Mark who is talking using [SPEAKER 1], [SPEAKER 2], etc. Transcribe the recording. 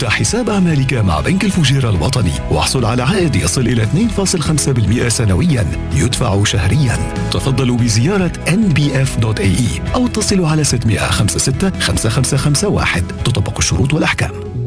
[SPEAKER 1] افتح حساب أعمالك مع بنك الفجيرة الوطني واحصل على عائد يصل إلى 2.5% سنويا يدفع شهريا. تفضلوا بزيارة nbf.ae أو اتصلوا على 656 5551. تطبق الشروط والأحكام.